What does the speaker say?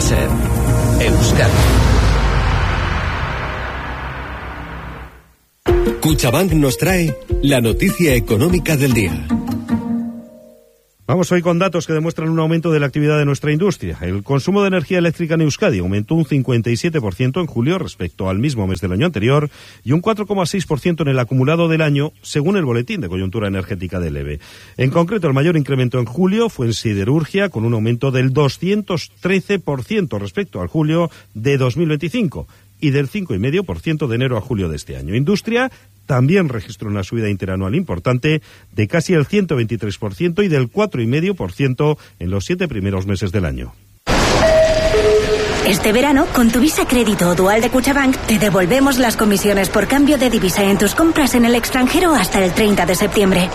SER, Euskadi. Cuchabank nos trae la noticia económica del día. Vamos hoy con datos que demuestran un aumento de la actividad de nuestra industria. El consumo de energía eléctrica en Euskadi aumentó un 57% en julio respecto al mismo mes del año anterior y un 4,6% en el acumulado del año, según el Boletín de Coyuntura Energética del EBE. En concreto, el mayor incremento en julio fue en siderurgia, con un aumento del 213% respecto al julio de 2025 y del 5,5% de enero a julio de este año. Industria también registró una subida interanual importante de casi el 123% y del 4,5% en los 7 primeros meses del año. Este verano, con tu Visa Crédito o Dual de Cuchabank, te devolvemos las comisiones por cambio de divisa en tus compras en el extranjero hasta el 30 de septiembre.